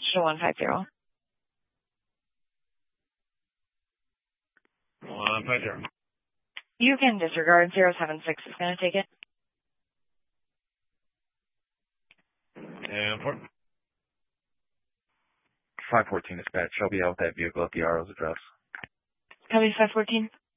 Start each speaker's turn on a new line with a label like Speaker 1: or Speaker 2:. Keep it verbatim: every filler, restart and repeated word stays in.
Speaker 1: to one five zero.
Speaker 2: one five zero.
Speaker 1: You can disregard. zero seven six is going to take it.
Speaker 2: And four.
Speaker 3: five fourteen dispatch. I'll be out with that vehicle at the R O's address.
Speaker 1: Copy five fourteen.